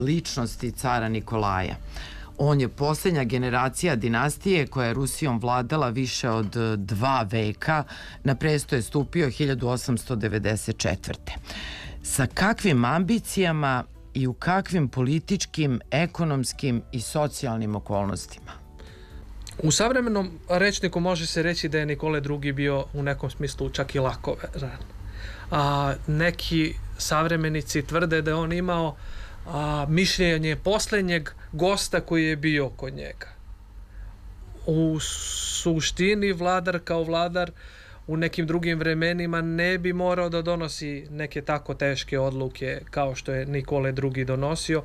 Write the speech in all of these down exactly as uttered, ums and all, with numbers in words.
ličnosti cara Nikolaja. On je posljednja generacija dinastije koja je Rusijom vladala više od dva veka. Na presto je stupio hiljadu osamsto devedeset četvrte. Sa kakvim ambicijama i u kakvim političkim, ekonomskim i socijalnim okolnostima? U savremenom rečniku može se reći da je Nikola drugi bio u nekom smislu čak i lakoveran. A neki savremenici tvrde da je on imao a, mišljenje posljednjeg gosta koji je bio kod njega. U suštini vladar kao vladar u nekim drugim vremenima ne bi morao da donosi neke tako teške odluke kao što je Nikola drugi donosio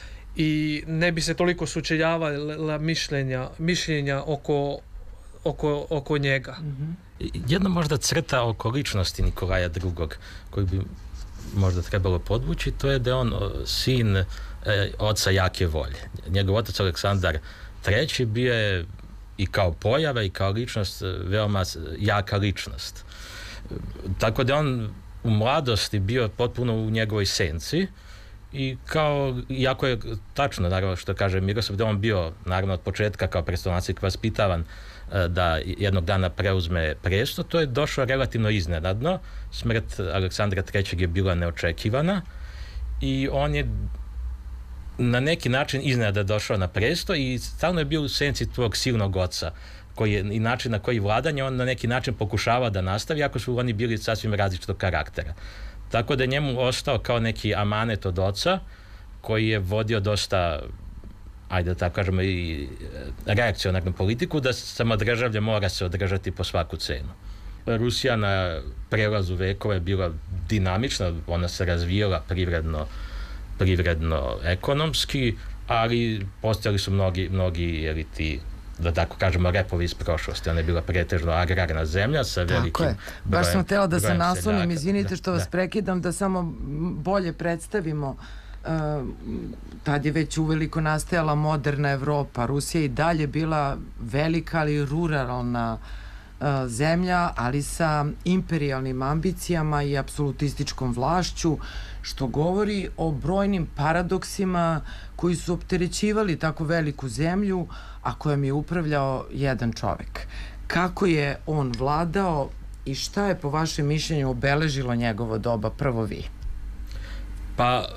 i ne bi se toliko sučeljavala mišljenja, mišljenja oko, oko, oko njega. Mm-hmm. Jedna možda crta oko ličnosti Nikolaja drugog koju bi možda trebalo podvući, to je da je on sin e, oca jake volje. Njegov otac Aleksandar treći bio je i kao pojava i kao ličnost veoma jaka ličnost. Tako da on u mladosti bio potpuno u njegovoj senci i kao, iako je tačno naravno što kaže Miroslav, da on bio naravno od početka kao prestolnaslednik vaspitavan da jednog dana preuzme presto, to je došlo relativno iznenadno. Smrt Aleksandra trećeg je bila neočekivana i on je na neki način iznenada došao na presto i stalno je bio u senci tvog silnog oca koji je, i način na koji vladanje on na neki način pokušava da nastavi, ako su oni bili sasvim različitog karaktera. Tako da je njemu ostao kao neki amanet od oca koji je vodio dosta, ajde da tako kažemo, i reakcionarnu politiku, da samodržavlje mora se održati po svaku cenu. Rusija na prelazu vekova je bila dinamična, ona se razvijala privredno, privredno ekonomski, ali postojali su mnogi, mnogi eliti, da tako kažemo, repovi iz prošlosti. Ona je bila pretežno agrarna zemlja sa velikim tako je. Baš brojem, sam htjela da se naslonim, seljaka. izvinite da, što vas da. prekidam, da samo bolje predstavimo. Uh, tad je već uveliko nastajala moderna Evropa. Rusija i dalje bila velika, ali ruralna uh, zemlja, ali sa imperijalnim ambicijama i apsolutističkom vlašću, što govori o brojnim paradoksima koji su opterećivali tako veliku zemlju, a kojom je upravljao jedan čovek. Kako je on vladao i šta je po vašem mišljenju obeležilo njegovo doba? Prvo vi. Pa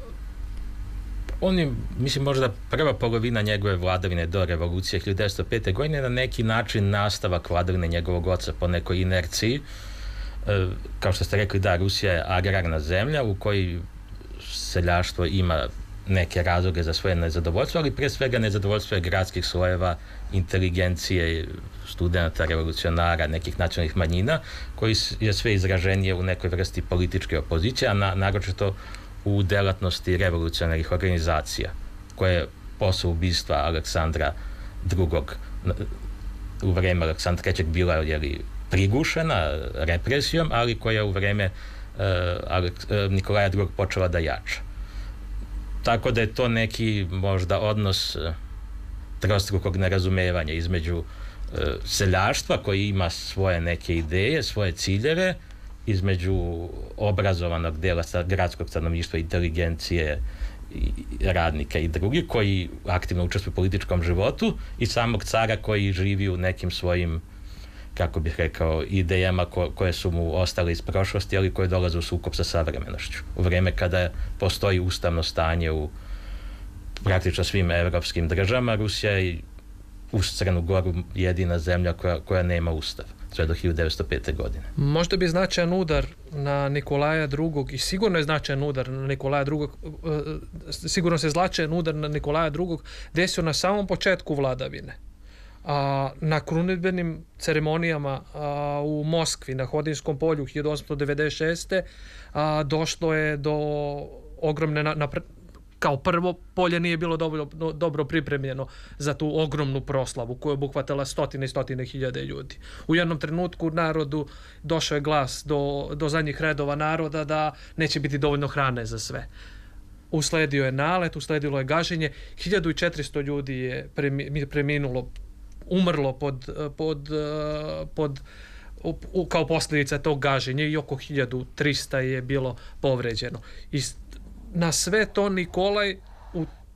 on je, mislim, možda prva polovina njegove vladavine do revolucije hiljadu devetsto pete. godine na neki način nastavak vladavine njegovog oca po nekoj inerciji. E, kao što ste rekli, da, Rusija je agrarna zemlja u kojoj seljaštvo ima neke razloge za svoje nezadovoljstvo, ali pre svega nezadovoljstvo je gradskih slojeva, inteligencije, studenta, revolucionara, nekih nacionalnih manjina, koji je sve izraženije u nekoj vrsti političke opozicije, a na, naročito u delatnosti revolucionarnih organizacija, koje je posle ubistva Aleksandra drugog u vreme Aleksandra trećeg bila jeli, prigušena represijom, ali koja u vreme uh, uh, Nikolaja drugog počela da jača. Tako da je to neki možda odnos uh, trostrukog nerazumevanja između uh, seljaštva koji ima svoje neke ideje, svoje ciljeve, između obrazovanog dela gradskog stanovništva, inteligencije, i radnika i drugi koji aktivno učestvuju u političkom životu i samog cara koji živi u nekim svojim, kako bih rekao, idejama ko, koje su mu ostale iz prošlosti, ali koje dolaze u sukob sa savremenošću. U vreme kada postoji ustavno stanje u praktično svim evropskim državama, Rusija je uz Crnu Goru jedina zemlja koja, koja nema ustav sve do hiljadu devetsto pete. godine. Možda bi značajan udar na Nikolaja drugog i sigurno je značajan udar na Nikolaja drugog, sigurno se značajan udar na Nikolaja drugog desio na samom početku vladavine. A, na krunidbenim ceremonijama a, u Moskvi na Hodinskom polju hiljadu osamsto devedeset šeste. A, došlo je do ogromne na, na, kao prvo, polje nije bilo dobro, dobro pripremljeno za tu ogromnu proslavu koju je obuhvatala stotine i stotine hiljade ljudi. U jednom trenutku narodu došao je glas do, do zadnjih redova naroda da neće biti dovoljno hrane za sve. Usledio je nalet, usledilo je gaženje, hiljadu četiristo ljudi je preminulo, umrlo pod, pod, pod, kao posljedica tog gaženja i oko hiljadu trista je bilo povređeno. I na sve to Nikolaj